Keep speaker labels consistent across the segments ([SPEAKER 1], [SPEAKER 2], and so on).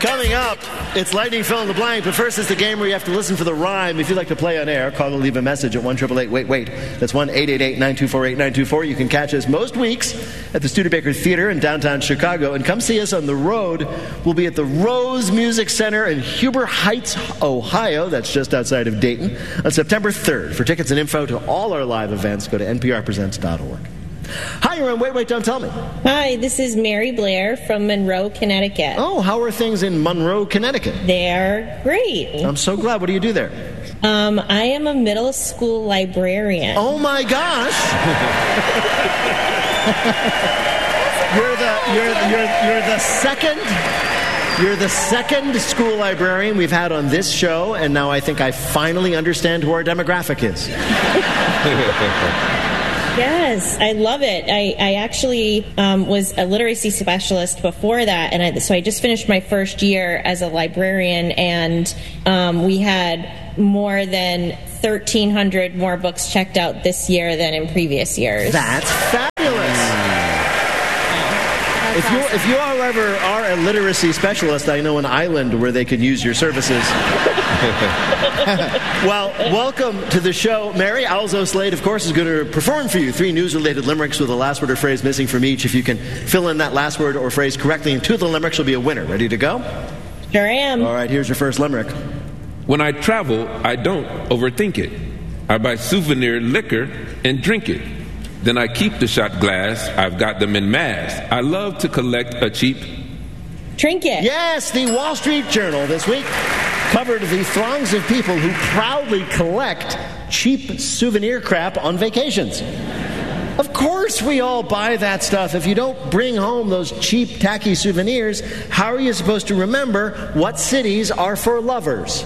[SPEAKER 1] Coming up, it's Lightning Fill in the Blank, but first it's the game where you have to listen for the rhyme. If you'd like to play on air, call or leave a message at 1-888-WAIT-WAIT. That's 1-888-924-8924. You can catch us most weeks at the Studebaker Theater in downtown Chicago, and come see us on the road. We'll be at the Rose Music Center in Huber Heights, Ohio. That's just outside of Dayton on September 3rd. For tickets and info to all our live events, go to nprpresents.org. Hi, you're on Wait, Wait, Don't Tell Me.
[SPEAKER 2] Hi, this is Mary Blair from Monroe, Connecticut.
[SPEAKER 1] Oh, how are things in Monroe, Connecticut?
[SPEAKER 2] They're great.
[SPEAKER 1] I'm so glad. What do you do there?
[SPEAKER 2] I am a middle school librarian.
[SPEAKER 1] Oh, my gosh. You're the second school librarian we've had on this show, and now I think I finally understand who our demographic is.
[SPEAKER 2] Yes, I love it. I actually was a literacy specialist before that, and so I just finished my first year as a librarian, and we had more than 1,300 more books checked out this year than in previous years.
[SPEAKER 1] That's fabulous. If you all ever are a literacy specialist, I know an island where they could use your services. Well, welcome to the show. Mary Alzo Slade, of course, is going to perform for you 3 news-related limericks with a last word or phrase missing from each. If you can fill in that last word or phrase correctly in 2 of the limericks, you'll be a winner. Ready to go?
[SPEAKER 2] Sure am.
[SPEAKER 1] All right, here's your first limerick.
[SPEAKER 3] When I travel, I don't overthink it. I buy souvenir liquor and drink it. Then I keep the shot glass. I've got them in mass. I love to collect a cheap
[SPEAKER 2] trinket.
[SPEAKER 1] Yes, the Wall Street Journal this week covered the throngs of people who proudly collect cheap souvenir crap on vacations. Of course we all buy that stuff. If you don't bring home those cheap, tacky souvenirs, how are you supposed to remember what cities are for lovers?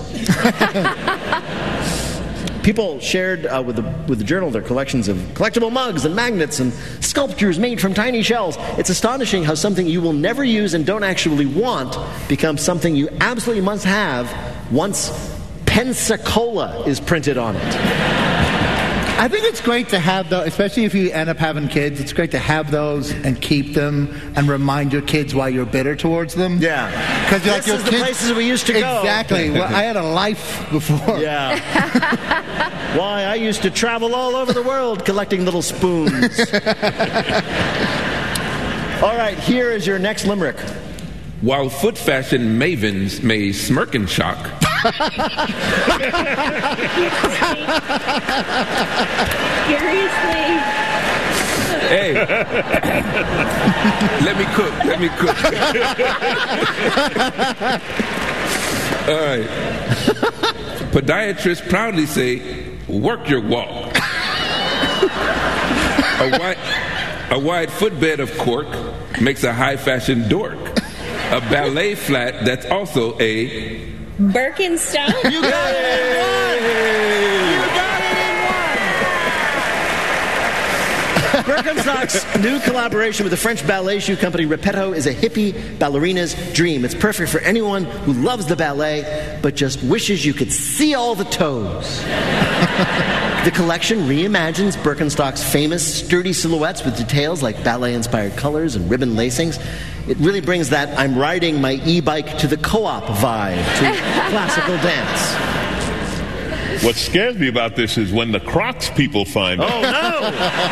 [SPEAKER 1] People shared with the Journal their collections of collectible mugs and magnets and sculptures made from tiny shells. It's astonishing how something you will never use and don't actually want becomes something you absolutely must have once Pensacola is printed on it.
[SPEAKER 4] I think it's great to have those, especially if you end up having kids. It's great to have those and keep them and remind your kids why you're bitter towards them.
[SPEAKER 1] Yeah.
[SPEAKER 4] Because
[SPEAKER 1] this is the places we used to go.
[SPEAKER 4] Exactly. Well, I had a life before.
[SPEAKER 1] Yeah. Why, I used to travel all over the world collecting little spoons. All right, here is your next limerick.
[SPEAKER 3] While foot fashion mavens may smirk and shock.
[SPEAKER 2] Seriously?
[SPEAKER 3] Hey, let me cook. All right. Podiatrists proudly say, work your walk. A wide footbed of cork makes a high fashion dork. A ballet flat that's also a
[SPEAKER 2] Birkenstock.
[SPEAKER 1] You got it in one! You got it in one! Birkenstock's new collaboration with the French ballet shoe company Repetto is a hippie ballerina's dream. It's perfect for anyone who loves the ballet but just wishes you could see all the toes. The collection reimagines Birkenstock's famous sturdy silhouettes with details like ballet-inspired colors and ribbon lacings. It really brings that I'm riding my e-bike to the co-op vibe to classical dance.
[SPEAKER 5] What scares me about this is when the Crocs people find out.
[SPEAKER 1] Oh, no!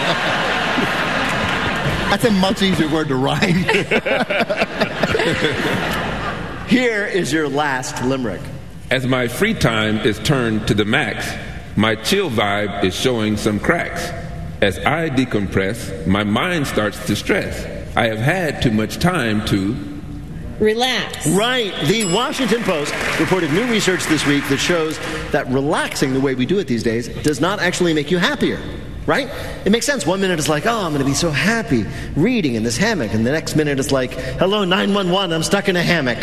[SPEAKER 4] That's a much easier word to write.
[SPEAKER 1] Here is your last limerick.
[SPEAKER 3] As my free time is turned to the max, my chill vibe is showing some cracks. As I decompress, my mind starts to stress. I have had too much time to
[SPEAKER 2] relax.
[SPEAKER 1] Right. The Washington Post reported new research this week that shows that relaxing the way we do it these days does not actually make you happier. Right? It makes sense. 1 minute it's like, oh, I'm going to be so happy reading in this hammock. And the next minute it's like, hello, 911, I'm stuck in a hammock.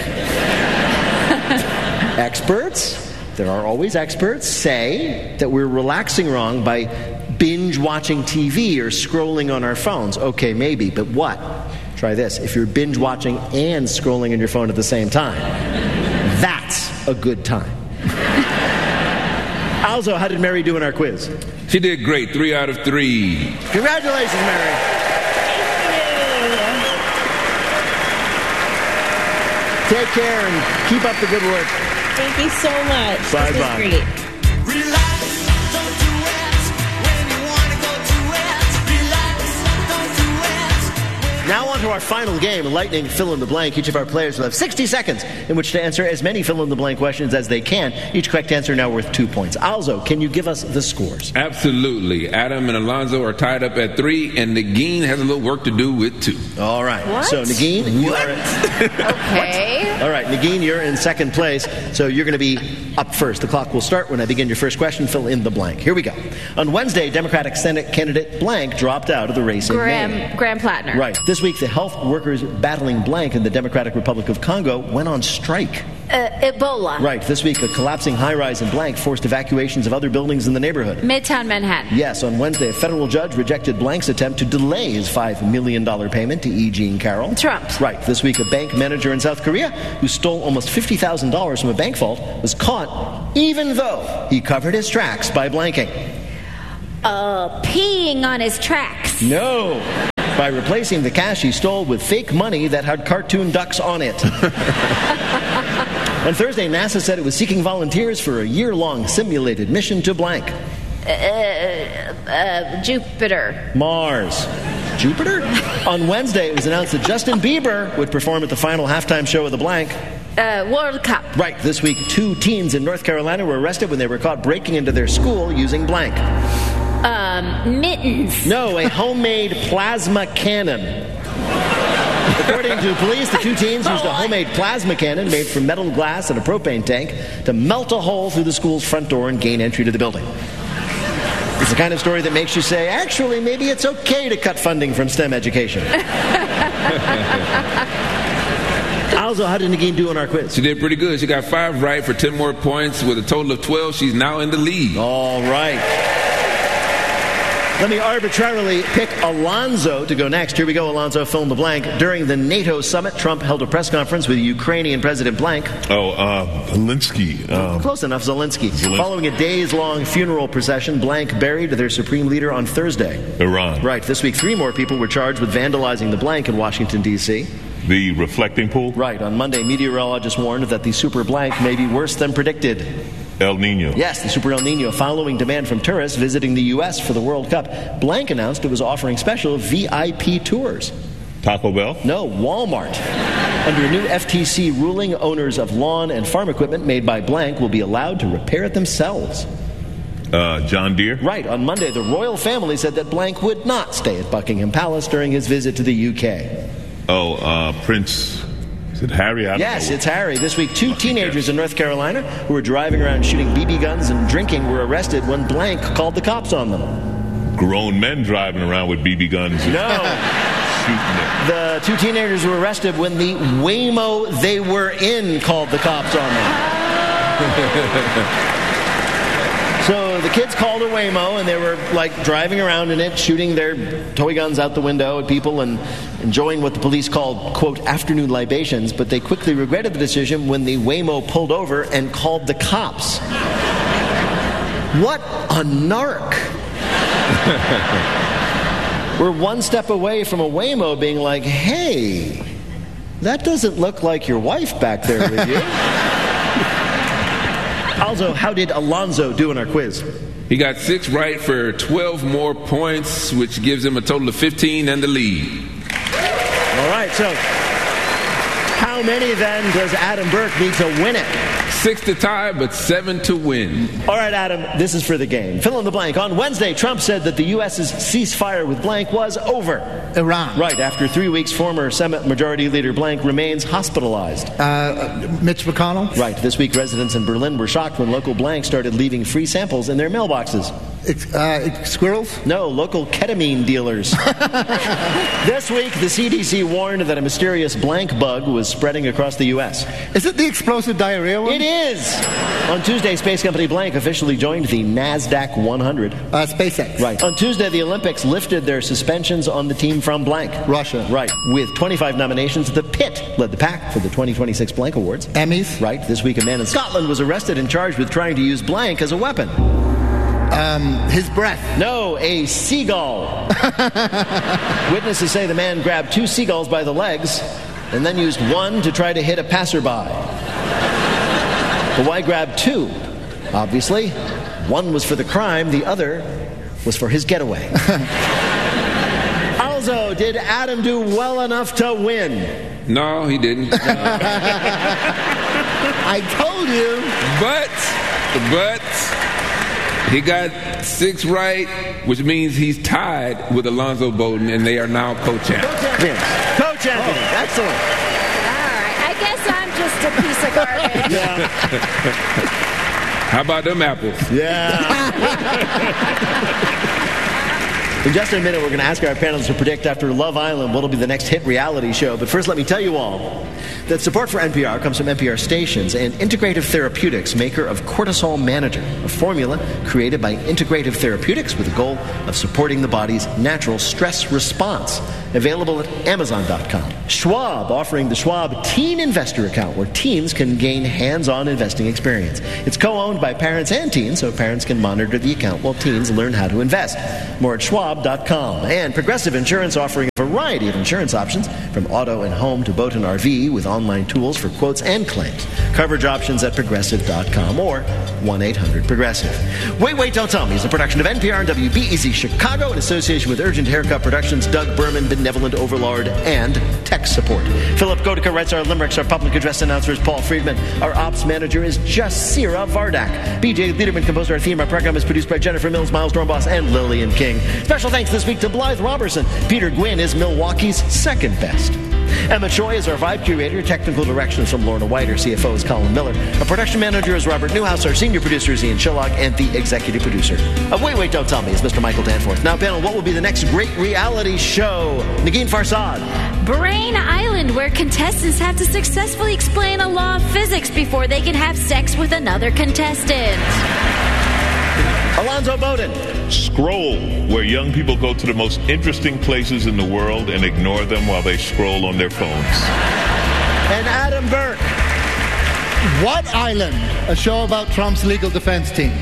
[SPEAKER 1] Experts, there are always experts, say that we're relaxing wrong by binge watching TV or scrolling on our phones. Okay, maybe, but what? Try this. If you're binge watching and scrolling on your phone at the same time, that's a good time. Alzo, how did Mary do in our quiz?
[SPEAKER 3] She did great. 3 out of 3.
[SPEAKER 1] Congratulations, Mary. Take care and keep up the good work.
[SPEAKER 2] Thank you so much.
[SPEAKER 1] Bye-bye.
[SPEAKER 2] This was great.
[SPEAKER 6] Relax, don't do it when you want to go to it. Relax, don't do it.
[SPEAKER 1] Now on to our final game, Lightning Fill in the Blank. Each of our players will have 60 seconds in which to answer as many fill in the blank questions as they can. Each correct answer now worth 2 points. Alzo, can you give us the scores?
[SPEAKER 3] Absolutely. Adam and Alonzo are tied up at 3, and Nagin has a little work to do with 2.
[SPEAKER 1] All right.
[SPEAKER 7] What?
[SPEAKER 1] So Nagin, you are
[SPEAKER 7] Okay.
[SPEAKER 1] all right, Nagin, you're in second place, so you're going to be up first. The clock will start when I begin your first question. Fill in the blank. Here we go. On Wednesday, Democratic Senate candidate blank dropped out of the race in Maine.
[SPEAKER 7] Graham Plattner.
[SPEAKER 1] Right. This week, the health workers battling blank in the Democratic Republic of Congo went on strike.
[SPEAKER 7] Ebola.
[SPEAKER 1] Right. This week, a collapsing high-rise in blank forced evacuations of other buildings in the neighborhood.
[SPEAKER 7] Midtown Manhattan.
[SPEAKER 1] Yes, on Wednesday, a federal judge rejected blank's attempt to delay his $5 million payment to E. Jean Carroll.
[SPEAKER 7] Trump.
[SPEAKER 1] Right. This week, a bank manager in South Korea who stole almost $50,000 from a bank vault was caught even though he covered his tracks by blanking.
[SPEAKER 7] Peeing on his tracks.
[SPEAKER 1] No. By replacing the cash he stole with fake money that had cartoon ducks on it. On Thursday, NASA said it was seeking volunteers for a year-long simulated mission to blank.
[SPEAKER 7] Jupiter.
[SPEAKER 1] Mars. Jupiter? On Wednesday, it was announced that Justin Bieber would perform at the final halftime show of the blank.
[SPEAKER 7] World Cup.
[SPEAKER 1] Right. This week, 2 teens in North Carolina were arrested when they were caught breaking into their school using blank.
[SPEAKER 7] Mittens.
[SPEAKER 1] No, a homemade plasma cannon. According to police, the 2 teens used a homemade plasma cannon made from metal glass and a propane tank to melt a hole through the school's front door and gain entry to the building. It's the kind of story that makes you say, actually, maybe it's okay to cut funding from STEM education. Alzo, how did Nagin do on our quiz?
[SPEAKER 3] She did pretty good. She got 5 right for 10 more points. With a total of 12, she's now in the lead.
[SPEAKER 1] All right. Let me arbitrarily pick Alonzo to go next. Here we go, Alonzo, fill in the blank. During the NATO summit, Trump held a press conference with Ukrainian President blank.
[SPEAKER 5] Zelensky.
[SPEAKER 1] Close enough, Zelensky. Following a days-long funeral procession, blank buried their supreme leader on Thursday.
[SPEAKER 5] Iran.
[SPEAKER 1] Right. This week, 3 more people were charged with vandalizing the blank in Washington, D.C.
[SPEAKER 5] The reflecting pool.
[SPEAKER 1] Right. On Monday, meteorologists warned that the super blank may be worse than predicted.
[SPEAKER 5] El Nino.
[SPEAKER 1] Yes, the Super El Nino. Following demand from tourists visiting the U.S. for the World Cup, blank announced it was offering special VIP tours.
[SPEAKER 5] Taco Bell.
[SPEAKER 1] No, Walmart. Under a new FTC ruling, owners of lawn and farm equipment made by blank will be allowed to repair it themselves.
[SPEAKER 5] John Deere.
[SPEAKER 1] Right. On Monday, the royal family said that blank would not stay at Buckingham Palace during his visit to the U.K.
[SPEAKER 5] Prince. Is it Harry? I don't
[SPEAKER 1] Yes,
[SPEAKER 5] know.
[SPEAKER 1] it's Harry. This week, 2 teenagers in North Carolina who were driving around shooting BB guns and drinking were arrested when blank called the cops on them.
[SPEAKER 5] Grown men driving around with BB guns.
[SPEAKER 1] No.
[SPEAKER 5] Shooting it.
[SPEAKER 1] The 2 teenagers were arrested when the Waymo they were in called the cops on them. So the kids called a Waymo, and they were like driving around in it, shooting their toy guns out the window at people and enjoying what the police called, quote, afternoon libations, but they quickly regretted the decision when the Waymo pulled over and called the cops. What a narc. We're one step away from a Waymo being like, hey, that doesn't look like your wife back there with you. Also, how did Alonzo do in our quiz?
[SPEAKER 3] He got 6 right for 12 more points, which gives him a total of 15 and the lead.
[SPEAKER 1] All right, so how many then does Adam Burke need to win it?
[SPEAKER 3] 6 to tie, but 7 to win.
[SPEAKER 1] All right, Adam, this is for the game. Fill in the blank. On Wednesday, Trump said that the U.S.'s ceasefire with blank was over.
[SPEAKER 4] Iran.
[SPEAKER 1] Right. After 3 weeks, former Senate Majority Leader blank remains hospitalized.
[SPEAKER 4] Mitch McConnell.
[SPEAKER 1] Right. This week, residents in Berlin were shocked when local blank started leaving free samples in their mailboxes.
[SPEAKER 4] Squirrels?
[SPEAKER 1] No, local ketamine dealers. This week, the CDC warned that a mysterious blank bug was spreading across the U.S.
[SPEAKER 4] Is it the explosive diarrhea one?
[SPEAKER 1] It is! On Tuesday, space company blank officially joined the NASDAQ 100.
[SPEAKER 4] SpaceX.
[SPEAKER 1] Right. On Tuesday, the Olympics lifted their suspensions on the team from blank.
[SPEAKER 4] Russia.
[SPEAKER 1] Right. With 25 nominations, the Pit led the pack for the 2026 Blank Awards.
[SPEAKER 4] Emmys.
[SPEAKER 1] Right. This week, a man in Scotland was arrested and charged with trying to use blank as a weapon.
[SPEAKER 4] His breath.
[SPEAKER 1] No, a seagull. Witnesses say the man grabbed 2 seagulls by the legs and then used one to try to hit a passerby. But why grab two? Obviously, one was for the crime, the other was for his getaway. Also, did Adam do well enough to win?
[SPEAKER 3] No, he didn't.
[SPEAKER 4] I told you.
[SPEAKER 3] But he got 6 right, which means he's tied with Alonzo Bowden, and they are now co-champs.
[SPEAKER 1] Co-champions. Excellent.
[SPEAKER 7] All right. I guess I'm just a piece of garbage.
[SPEAKER 1] Yeah.
[SPEAKER 3] How about them apples?
[SPEAKER 1] Yeah. In just a minute, we're going to ask our panelists to predict after Love Island what will be the next hit reality show. But first, let me tell you all that support for NPR comes from NPR Stations and Integrative Therapeutics, maker of Cortisol Manager, a formula created by Integrative Therapeutics with the goal of supporting the body's natural stress response. Available at Amazon.com. Schwab, offering the Schwab Teen Investor Account, where teens can gain hands-on investing experience. It's co-owned by parents and teens, so parents can monitor the account while teens learn how to invest. More at Schwab.com. And Progressive Insurance, offering a variety of insurance options, from auto and home to boat and RV, with online tools for quotes and claims. Coverage options at Progressive.com or 1-800-PROGRESSIVE. Wait, Don't Tell Me is a production of NPR and WBEZ Chicago in association with Urgent Haircut Productions, Doug Berman, Benevolent Overlord, and tech support. Philip Godica writes our limericks. Our public address announcer is Paul Friedman. Our ops manager is Jasira Vardak. BJ Liederman composed our theme. Our program is produced by Jennifer Mills, Miles Dornbos, and Lillian King. Special thanks this week to Blythe Robertson. Peter Gwynn is Milwaukee's second best. Emma Choi is our vibe curator. Technical direction is from Lorna White. Our CFO is Colin Miller. Our production manager is Robert Newhouse. Our senior producer is Ian Shillog. And the executive producer of Wait, Don't Tell Me is Mr. Michael Danforth. Now, panel, what will be the next great reality show? Nagin Farsad.
[SPEAKER 7] Brain Island, where contestants have to successfully explain a law of physics before they can have sex with another contestant.
[SPEAKER 1] Alonzo Bowden.
[SPEAKER 5] Scroll, where young people go to the most interesting places in the world and ignore them while they scroll on their phones.
[SPEAKER 1] And Adam Burke.
[SPEAKER 4] What Island? A show about Trump's legal defense team.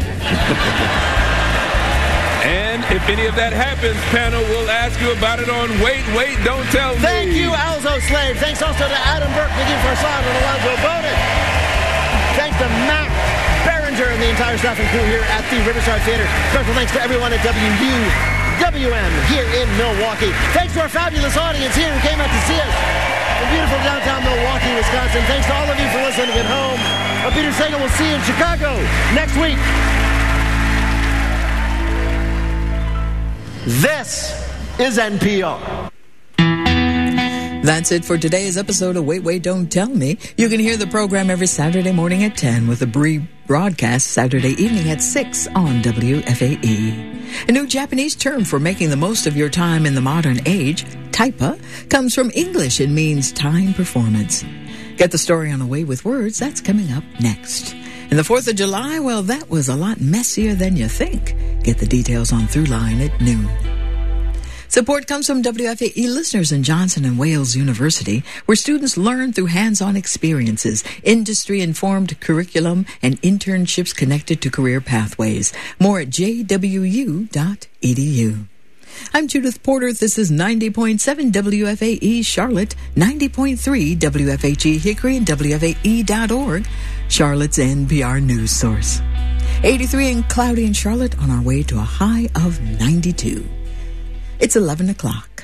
[SPEAKER 3] And if any of that happens, panel will ask you about it on Wait, Don't Tell Me.
[SPEAKER 1] Thank you, Alzo Slade. Thanks also to Adam Burke, Nagin Farsad, and Alonzo Bowden. Thanks to Matt Berenger and the entire staff and crew here at the Riverside Theater. Special thanks to everyone at WUWM here in Milwaukee. Thanks to our fabulous audience here who came out to see us in beautiful downtown Milwaukee, Wisconsin. Thanks to all of you for listening at home. I'm Peter Sagal. We'll see you in Chicago next week. This is NPR.
[SPEAKER 8] That's it for today's episode of Wait, Don't Tell Me. You can hear the program every Saturday morning at 10 with a broadcast Saturday evening at 6 on WFAE. A new Japanese term for making the most of your time in the modern age, taipa, comes from English and means time performance. Get the story on A Way with Words. That's coming up next. And the 4th of July, well, that was a lot messier than you think. Get the details on Throughline at noon. Support comes from WFAE listeners in Johnson and Wales University, where students learn through hands-on experiences, industry-informed curriculum, and internships connected to career pathways. More at jwu.edu. I'm Judith Porter. This is 90.7 WFAE Charlotte, 90.3 WFHE Hickory, and WFAE.org, Charlotte's NPR news source. 83 and cloudy in Charlotte, on our way to a high of 92. It's 11 o'clock.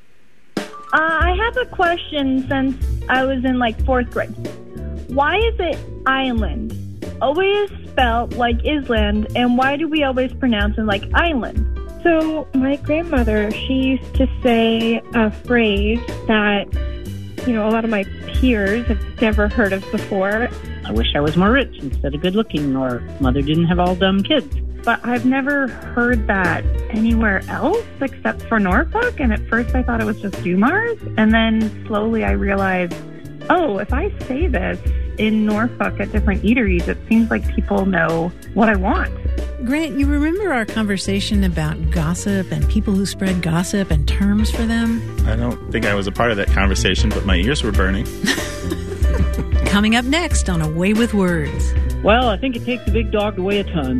[SPEAKER 9] I have a question since I was in 4th grade. Why is it island? Always spelled like island, and why do we always pronounce it like island?
[SPEAKER 10] So my grandmother, she used to say a phrase that, a lot of my peers have never heard of before.
[SPEAKER 11] I wish I was more rich instead of good looking, or mother didn't have all dumb kids.
[SPEAKER 10] But I've never heard that anywhere else except for Norfolk. And at first I thought it was just Dumars. And then slowly I realized, if I say this in Norfolk at different eateries, it seems like people know what I want.
[SPEAKER 12] Grant, you remember our conversation about gossip and people who spread gossip and terms for them?
[SPEAKER 13] I don't think I was a part of that conversation, but my ears were burning.
[SPEAKER 12] Coming up next on A Way with Words.
[SPEAKER 11] Well, I think it takes a big dog to weigh a ton.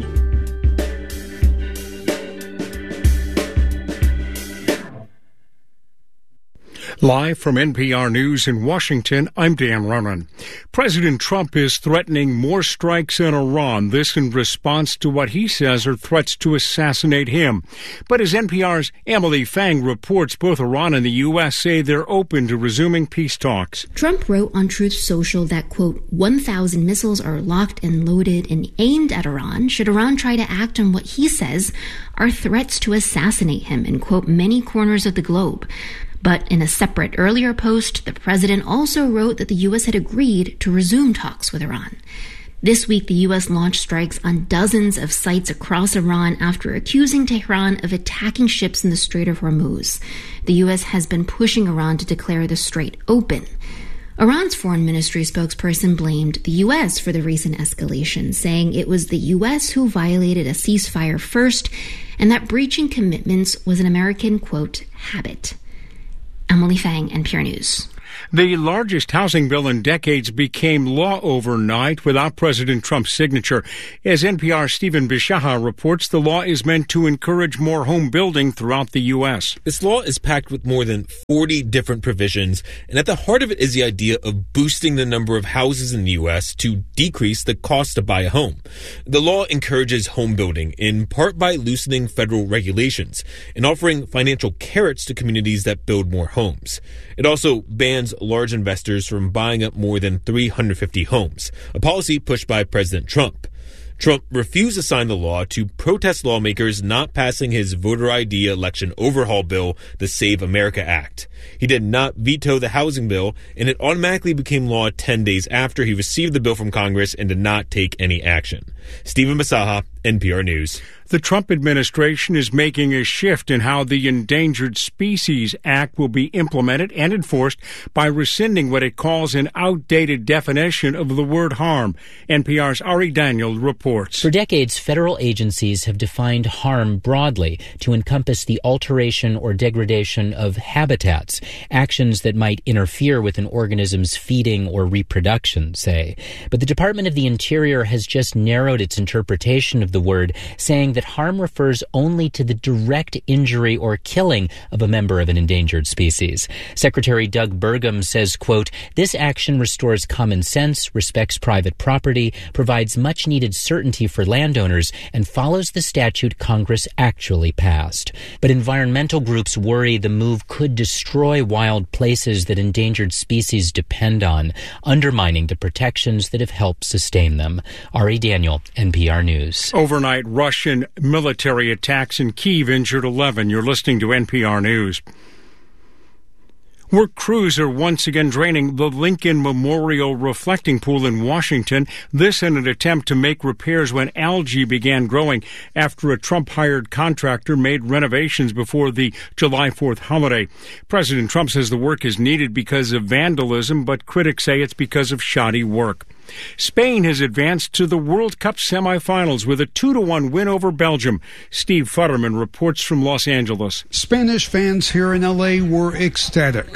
[SPEAKER 14] Live from NPR News in Washington, I'm Dan Ronan. President Trump is threatening more strikes in Iran, this in response to what he says are threats to assassinate him. But as NPR's Emily Fang reports, both Iran and the U.S. say they're open to resuming peace talks.
[SPEAKER 15] Trump wrote on Truth Social that, quote, 1,000 missiles are locked and loaded and aimed at Iran should Iran try to act on what he says are threats to assassinate him in, quote, many corners of the globe. But in a separate earlier post, the president also wrote that the U.S. had agreed to resume talks with Iran. This week, the U.S. launched strikes on dozens of sites across Iran after accusing Tehran of attacking ships in the Strait of Hormuz. The U.S. has been pushing Iran to declare the strait open. Iran's foreign ministry spokesperson blamed the U.S. for the recent escalation, saying it was the U.S. who violated a ceasefire first and that breaching commitments was an American, quote, habit. Emily Fang, NPR News.
[SPEAKER 14] The largest housing bill in decades became law overnight without President Trump's signature. As NPR's Stephen Bishaha reports, the law is meant to encourage more home building throughout the U.S.
[SPEAKER 16] This law is packed with more than 40 different provisions, and at the heart of it is the idea of boosting the number of houses in the U.S. to decrease the cost to buy a home. The law encourages home building, in part by loosening federal regulations and offering financial carrots to communities that build more homes. It also bans large investors from buying up more than 350 homes, a policy pushed by President Trump. Trump refused to sign the law to protest lawmakers not passing his voter ID election overhaul bill, the Save America Act. He did not veto the housing bill, and it automatically became law 10 days after he received the bill from Congress and did not take any action. Stephen Bisaha, NPR News.
[SPEAKER 14] The Trump administration is making a shift in how the Endangered Species Act will be implemented and enforced by rescinding what it calls an outdated definition of the word harm. NPR's Ari Daniel reports.
[SPEAKER 17] For decades, federal agencies have defined harm broadly to encompass the alteration or degradation of habitats, actions that might interfere with an organism's feeding or reproduction, say. But the Department of the Interior has just narrowed its interpretation of the word, saying that harm refers only to the direct injury or killing of a member of an endangered species. Secretary Doug Burgum says, quote, this action restores common sense, respects private property, provides much-needed certainty for landowners, and follows the statute Congress actually passed. But environmental groups worry the move could destroy wild places that endangered species depend on, undermining the protections that have helped sustain them. Ari Daniel, NPR News.
[SPEAKER 14] Overnight Russian military attacks in Kyiv injured 11. You're listening to NPR News. Work crews are once again draining the Lincoln Memorial Reflecting Pool in Washington, this in an attempt to make repairs when algae began growing after a Trump-hired contractor made renovations before the July 4th holiday. President Trump says the work is needed because of vandalism, but critics say it's because of shoddy work. Spain has advanced to the World Cup semifinals with a 2-1 win over Belgium. Steve Futterman reports from Los Angeles.
[SPEAKER 18] Spanish fans here in L.A. were ecstatic.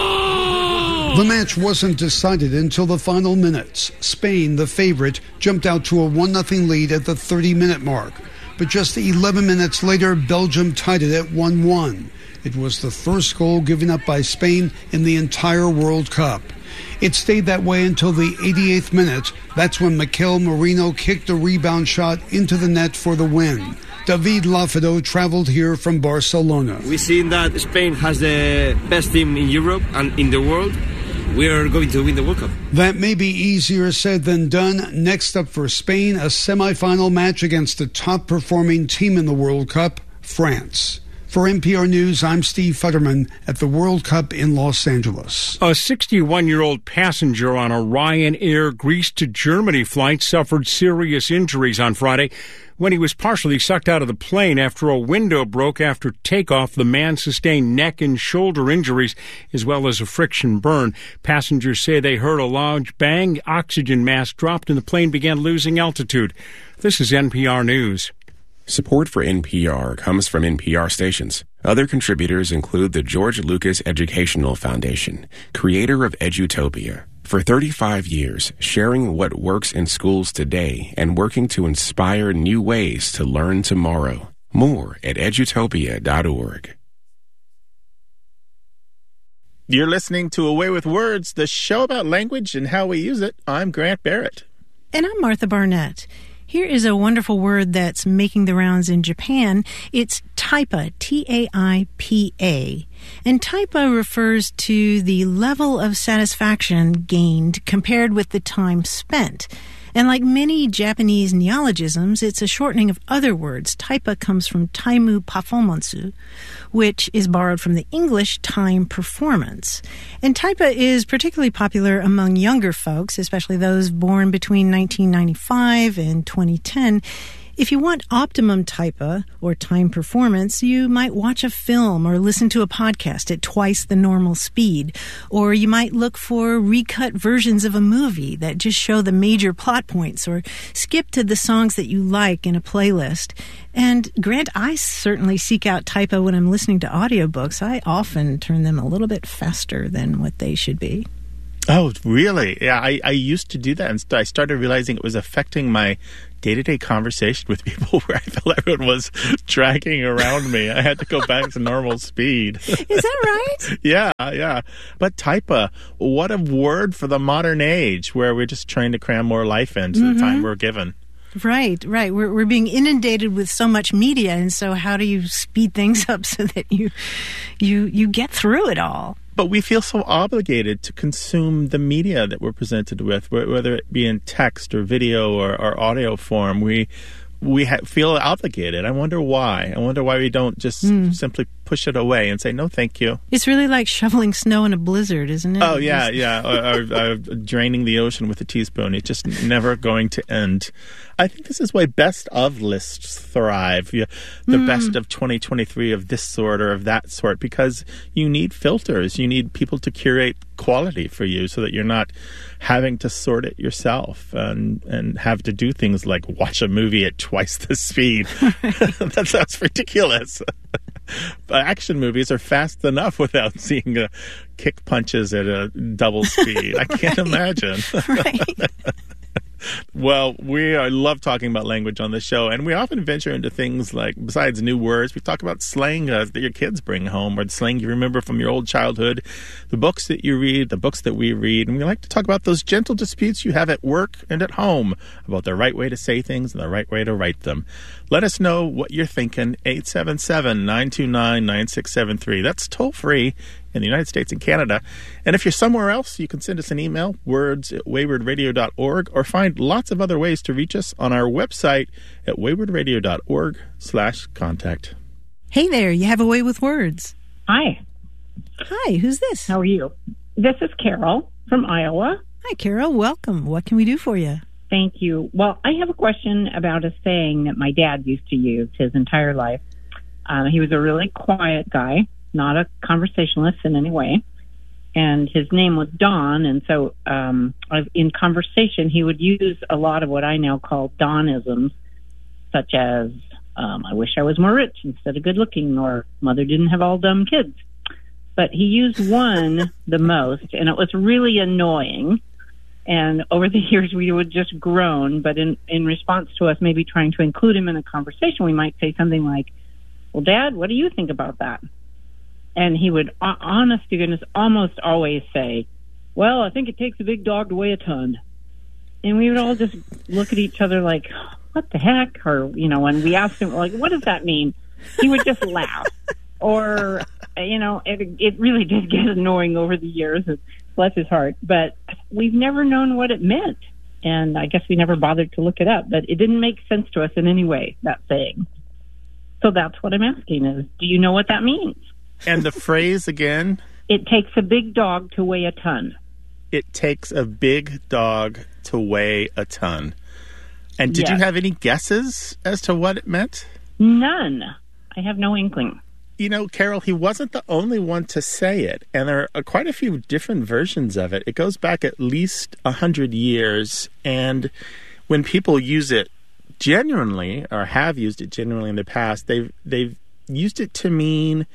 [SPEAKER 18] The match wasn't decided until the final minutes. Spain, the favorite, jumped out to a 1-0 lead at the 30-minute mark. But just 11 minutes later, Belgium tied it at 1-1. It was the first goal given up by Spain in the entire World Cup. It stayed that way until the 88th minute. That's when Mikel Merino kicked a rebound shot into the net for the win. David Lafado traveled here from Barcelona.
[SPEAKER 19] We've seen that Spain has the best team in Europe and in the world. We are going to win the World Cup.
[SPEAKER 18] That may be easier said than done. Next up for Spain, a semifinal match against the top-performing team in the World Cup, France. For NPR News, I'm Steve Futterman at the World Cup in Los Angeles.
[SPEAKER 14] A 61-year-old passenger on a Ryanair Greece to Germany flight suffered serious injuries on Friday when he was partially sucked out of the plane after a window broke after takeoff. The man sustained neck and shoulder injuries as well as a friction burn. Passengers say they heard a loud bang, oxygen mask dropped, and the plane began losing altitude. This is NPR News.
[SPEAKER 20] Support for NPR comes from NPR stations. Other contributors include the George Lucas Educational Foundation, creator of Edutopia. For 35 years, sharing what works in schools today and working to inspire new ways to learn tomorrow. More at edutopia.org.
[SPEAKER 13] You're listening to Away with Words, the show about language and how we use it. I'm Grant Barrett.
[SPEAKER 12] And I'm Martha Barnett. Here is a wonderful word that's making the rounds in Japan. It's taipa, T-A-I-P-A. And taipa refers to the level of satisfaction gained compared with the time spent. And like many Japanese neologisms, it's a shortening of other words. Taipa comes from taimu pafomansu, which is borrowed from the English time performance. And taipa is particularly popular among younger folks, especially those born between 1995 and 2010. If you want optimum taipa, or time performance, you might watch a film or listen to a podcast at twice the normal speed. Or you might look for recut versions of a movie that just show the major plot points, or skip to the songs that you like in a playlist. And Grant, I certainly seek out taipa when I'm listening to audiobooks. I often turn them a little bit faster than what they should be.
[SPEAKER 13] Oh, really? Yeah, I used to do that, and I started realizing it was affecting my day-to-day conversation with people where I felt everyone was dragging around me. I had to go back to normal speed.
[SPEAKER 12] Is that right?
[SPEAKER 13] Yeah. But taipa, what a word for the modern age where we're just trying to cram more life into the time we're given.
[SPEAKER 12] Right. We're being inundated with so much media, and so how do you speed things up so that you get through it all?
[SPEAKER 13] But we feel so obligated to consume the media that we're presented with, whether it be in text or video or audio form. We feel obligated. I wonder why. I wonder why we don't just simply push it away and say, no, thank you.
[SPEAKER 12] It's really like shoveling snow in a blizzard, isn't it?
[SPEAKER 13] Oh, yeah. Or draining the ocean with a teaspoon. It's just never going to end. I think this is why best of lists thrive. The best of 2023 of this sort or of that sort, because you need filters. You need people to curate quality for you so that you're not having to sort it yourself and have to do things like watch a movie at twice the speed. That sounds ridiculous. But action movies are fast enough without seeing kick punches at a double speed. I can't imagine.
[SPEAKER 12] Right.
[SPEAKER 13] Well, I love talking about language on the show, and we often venture into things like, besides new words, we talk about slang that your kids bring home, or the slang you remember from your old childhood, the books that you read, the books that we read, and we like to talk about those gentle disputes you have at work and at home about the right way to say things and the right way to write them. Let us know what you're thinking, 877-929-9673. That's toll-free in the United States and Canada. And if you're somewhere else, you can send us an email, words@waywardradio.org, or find lots of other ways to reach us on our website at waywardradio.org/contact.
[SPEAKER 12] Hey there, you have a way with words.
[SPEAKER 11] Hi.
[SPEAKER 12] Hi, who's this?
[SPEAKER 11] How are you? This is Carol from Iowa.
[SPEAKER 12] Hi, Carol. Welcome. What can we do for you?
[SPEAKER 11] Thank you. Well, I have a question about a saying that my dad used to use his entire life. He was a really quiet guy, not a conversationalist in any way. And his name was Don. And so in conversation, he would use a lot of what I now call Donisms, such as, I wish I was more rich instead of good looking, or mother didn't have all dumb kids. But he used one the most, and it was really annoying. And over the years, we would just groan. But in response to us maybe trying to include him in a conversation, we might say something like, well, Dad, what do you think about that? And he would, honest to goodness, almost always say, well, I think it takes a big dog to weigh a ton. And we would all just look at each other like, what the heck? Or, when we asked him, like, what does that mean? He would just laugh. Or, it really did get annoying over the years. Bless his heart. But we've never known what it meant. And I guess we never bothered to look it up. But it didn't make sense to us in any way, that saying. So that's what I'm asking is, do you know what that means?
[SPEAKER 13] And the phrase again?
[SPEAKER 11] It takes a big dog to weigh a ton.
[SPEAKER 13] It takes a big dog to weigh a ton. And did you have any guesses as to what it meant?
[SPEAKER 11] None. I have no inkling.
[SPEAKER 13] Carol, he wasn't the only one to say it. And there are quite a few different versions of it. It goes back at least 100 years. And when people use it genuinely, or have used it genuinely in the past, they've used it to mean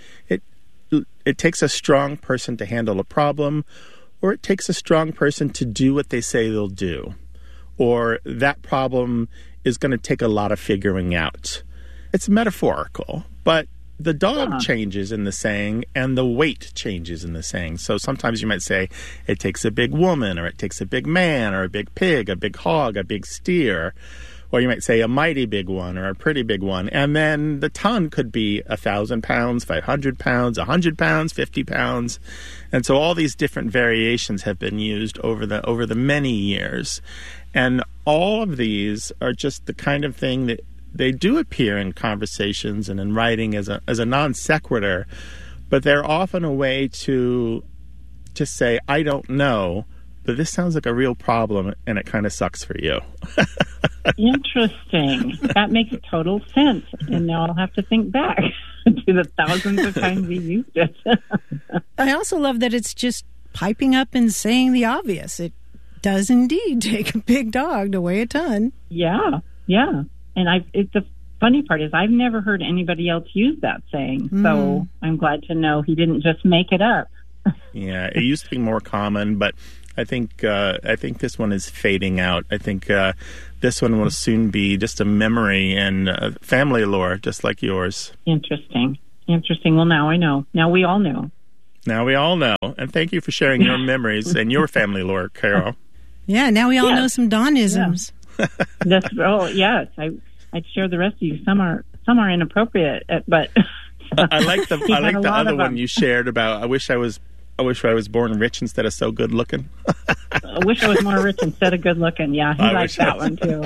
[SPEAKER 13] it takes a strong person to handle a problem, or it takes a strong person to do what they say they'll do, or that problem is going to take a lot of figuring out. It's metaphorical, but the dog changes in the saying and the weight changes in the saying. So sometimes you might say it takes a big woman, or it takes a big man, or a big pig, a big hog, a big steer. Or you might say a mighty big one or a pretty big one. And then the ton could be 1,000 pounds, 500 pounds, 100 pounds, 50 pounds. And so all these different variations have been used over the many years. And all of these are just the kind of thing that they do appear in conversations and in writing as a non sequitur, but they're often a way to just say, I don't know, but this sounds like a real problem and it kind of sucks for you.
[SPEAKER 11] Interesting. That makes total sense. And now I'll have to think back to the thousands of times we used it.
[SPEAKER 12] I also love that it's just piping up and saying the obvious. It does indeed take a big dog to weigh a ton.
[SPEAKER 11] Yeah. And the funny part is I've never heard anybody else use that saying. So I'm glad to know he didn't just make it up.
[SPEAKER 13] Yeah, it used to be more common, but I think this one is fading out. I think this one will soon be just a memory and family lore, just like yours.
[SPEAKER 11] Interesting. Well, now I know. Now we all know.
[SPEAKER 13] And thank you for sharing your memories and your family lore, Carol.
[SPEAKER 12] Yeah, now we all know some Donisms.
[SPEAKER 11] Yeah. Yes. I'd share the rest of you. Some are inappropriate, but
[SPEAKER 13] I like the other one you shared about. I wish I was born rich instead of so good looking.
[SPEAKER 11] I wish I was more rich instead of good looking. Yeah, he likes that one too.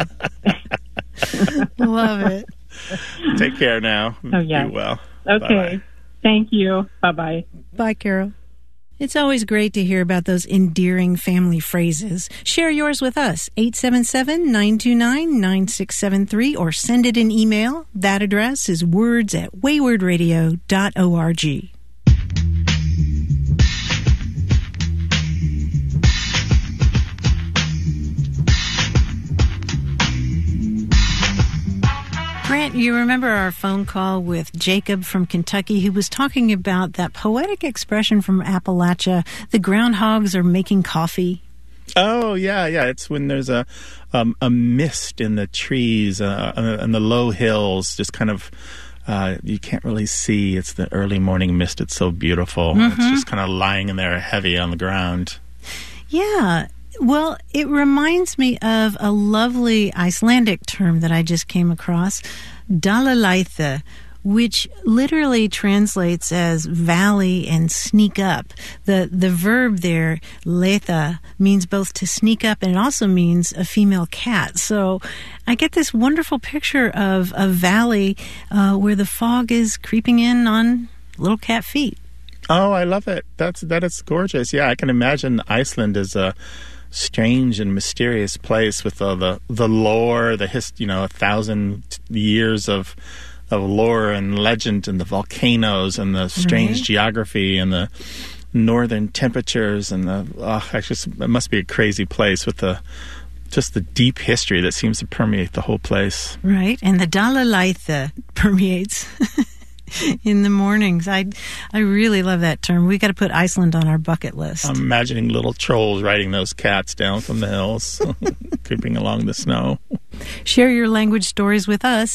[SPEAKER 12] Love it.
[SPEAKER 13] Take care now.
[SPEAKER 11] Oh yeah.
[SPEAKER 13] Be well.
[SPEAKER 11] Okay.
[SPEAKER 13] Bye-bye.
[SPEAKER 11] Thank you. Bye-bye.
[SPEAKER 12] Bye, Carol. It's always great to hear about those endearing family phrases. Share yours with us, 877-929-9673, or send it an email. That address is words@waywardradio.org. Grant, you remember our phone call with Jacob from Kentucky, who was talking about that poetic expression from Appalachia, the groundhogs are making coffee?
[SPEAKER 13] Oh, yeah. It's when there's a mist in the trees and the low hills, just kind of, you can't really see. It's the early morning mist. It's so beautiful.
[SPEAKER 12] Mm-hmm.
[SPEAKER 13] It's just kind of lying in there heavy on the ground.
[SPEAKER 12] Yeah. Well, it reminds me of a lovely Icelandic term that I just came across, dalaleitha, which literally translates as valley and sneak up. The verb there, leitha, means both to sneak up, and it also means a female cat. So I get this wonderful picture of a valley where the fog is creeping in on little cat feet.
[SPEAKER 13] Oh, I love it. That is gorgeous. Yeah, I can imagine Iceland as a strange and mysterious place with all the lore, 1,000 years of lore and legend, and the volcanoes and the strange geography and the northern temperatures and it must be a crazy place with the deep history that seems to permeate the whole place.
[SPEAKER 12] Right, and the dalaleitha permeates in the mornings. I really love that term. We got to put Iceland on our bucket list.
[SPEAKER 13] I'm imagining little trolls riding those cats down from the hills, creeping along the snow.
[SPEAKER 12] Share your language stories with us,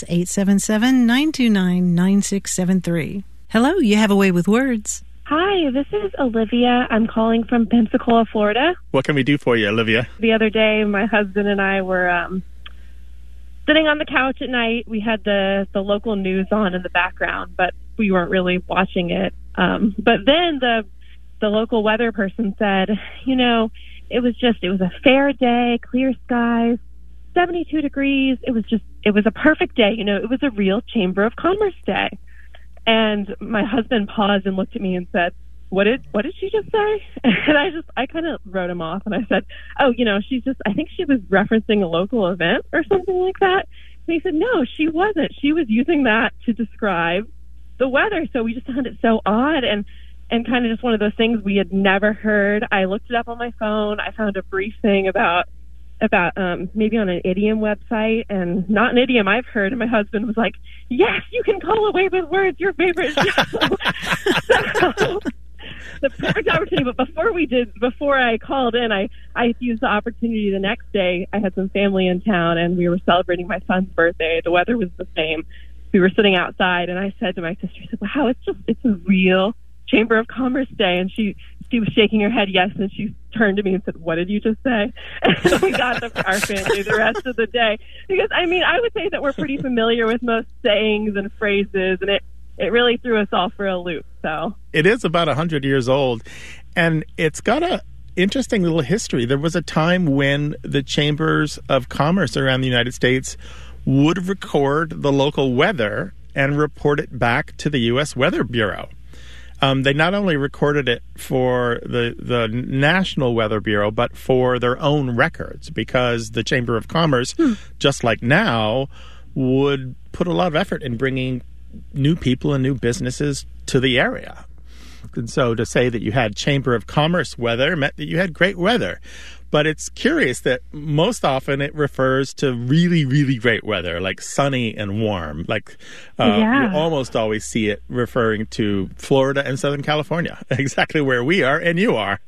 [SPEAKER 12] 877-929-9673. Hello, you have a way with words.
[SPEAKER 21] Hi, this is Olivia. I'm calling from Pensacola, Florida.
[SPEAKER 13] What can we do for you, Olivia?
[SPEAKER 21] The other day, my husband and I were sitting on the couch at night. We had the local news on in the background, but we weren't really watching it. But then the local weather person said, it was a fair day, clear skies, 72 degrees. It was a perfect day. It was a real Chamber of Commerce day. And my husband paused and looked at me and said, what did she just say? And I kind of wrote him off, and I said, I think she was referencing a local event or something like that. And he said, no, she wasn't. She was using that to describe the weather. So we just found it so odd and kind of just one of those things we had never heard. I looked it up on my phone. I found a brief thing about maybe on an idiom website, and not an idiom I've heard. And my husband was like, yes, you can call Away with Words your favorite show. So, the perfect opportunity. But before I called in, I used the opportunity the next day. I had some family in town and we were celebrating my son's birthday. The weather was the same. we were sitting outside, and I said to my sister, I said, wow, it's a real Chamber of Commerce Day. And she was shaking her head yes, and she turned to me and said, what did you just say? And we got our family the rest of the day. Because, I mean, I would say that we're pretty familiar with most sayings and phrases, and it really threw us all for a loop. So
[SPEAKER 13] it is about 100 years old, and it's got a interesting little history. There was a time when the chambers of commerce around the United States would record the local weather and report it back to the U.S. Weather Bureau. They not only recorded it for the National Weather Bureau, but for their own records, because the Chamber of Commerce, just like now, would put a lot of effort in bringing new people and new businesses to the area. And so to say that you had Chamber of Commerce weather meant that you had great weather. But it's curious that most often it refers to really, really great weather, like sunny and warm. Like you almost always see it referring to Florida and Southern California, exactly where we are and you are.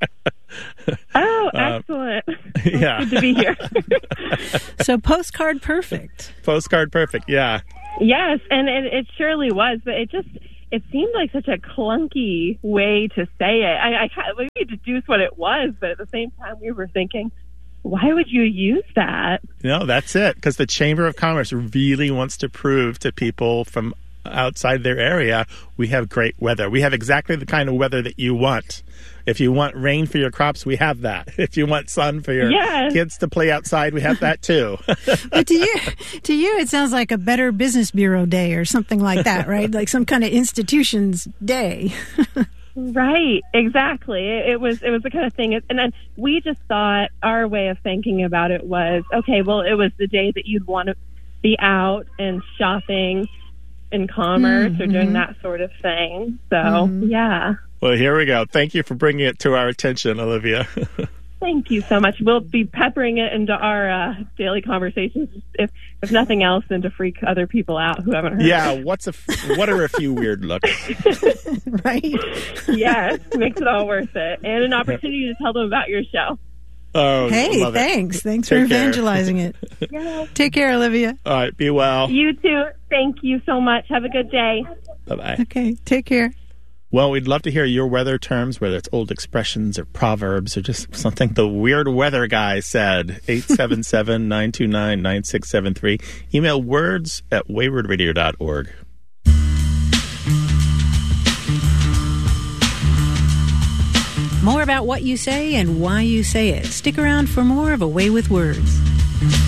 [SPEAKER 21] Oh, excellent.
[SPEAKER 13] Yeah.
[SPEAKER 21] Good to be here.
[SPEAKER 12] So postcard perfect.
[SPEAKER 13] Postcard perfect, yeah.
[SPEAKER 21] Yes, and it surely was, but it seemed like such a clunky way to say it. We deduced what it was, but at the same time we were thinking, why would you use that?
[SPEAKER 13] No, that's it, because the Chamber of Commerce really wants to prove to people from outside their area, we have great weather. We have exactly the kind of weather that you want. If you want rain for your crops, we have that. If you want sun for your kids to play outside, we have that too.
[SPEAKER 12] But to you, it sounds like a Better Business Bureau day or something like that, right? Like some kind of institution's day.
[SPEAKER 21] Right, exactly. It was the kind of thing, and then we just thought our way of thinking about it was, okay, well, it was the day that you'd want to be out and shopping in commerce or doing that sort of thing. So, yeah.
[SPEAKER 13] Well, here we go. Thank you for bringing it to our attention, Olivia.
[SPEAKER 21] Thank you so much. We'll be peppering it into our daily conversations, if nothing else, than to freak other people out who haven't heard.
[SPEAKER 13] Yeah, what are a few weird looks?
[SPEAKER 12] Right?
[SPEAKER 21] Yes, makes it all worth it. And an opportunity to tell them about your show.
[SPEAKER 13] Oh,
[SPEAKER 12] hey,
[SPEAKER 13] love
[SPEAKER 12] thanks.
[SPEAKER 13] It.
[SPEAKER 12] Thanks
[SPEAKER 13] Take
[SPEAKER 12] for
[SPEAKER 13] care.
[SPEAKER 12] evangelizing it.
[SPEAKER 21] Yeah.
[SPEAKER 12] Take care, Olivia.
[SPEAKER 13] All right, be well.
[SPEAKER 21] You too. Thank you so much. Have a good day.
[SPEAKER 13] Bye-bye.
[SPEAKER 12] Okay, take care.
[SPEAKER 13] Well, we'd love to hear your weather terms, whether it's old expressions or proverbs or just something the weird weather guy said. 877-929-9673. Email words@waywardradio.org.
[SPEAKER 12] More about what you say and why you say it. Stick around for more of A Way with Words.